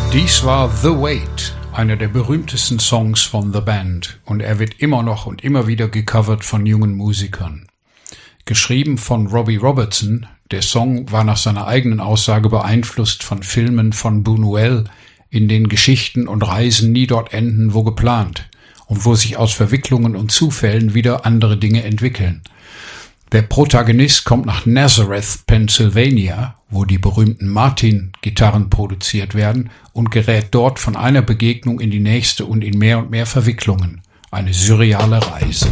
Dies war The Wait, einer der berühmtesten Songs von The Band, und er wird immer noch und immer wieder gecovert von jungen Musikern. Geschrieben von Robbie Robertson, der Song war nach seiner eigenen Aussage beeinflusst von Filmen von Buñuel, in denen Geschichten und Reisen nie dort enden, wo geplant, und wo sich aus Verwicklungen und Zufällen wieder andere Dinge entwickeln. Der Protagonist kommt nach Nazareth, Pennsylvania, wo die berühmten Martin-Gitarren produziert werden, und gerät dort von einer Begegnung in die nächste und in mehr Verwicklungen. Eine surreale Reise.